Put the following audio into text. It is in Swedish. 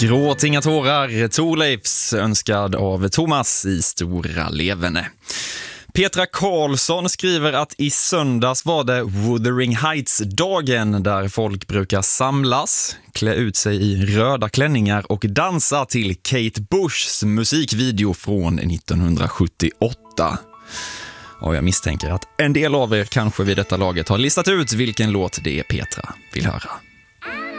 Gråt inga tårar, Thorleifs önskad av Thomas i Stora Levene. Petra Karlsson skriver att i söndags var det Wuthering Heights-dagen där folk brukar samlas, klä ut sig i röda klänningar och dansa till Kate Bushs musikvideo från 1978. Och jag misstänker att en del av er kanske vid detta laget har listat ut vilken låt det är Petra vill höra.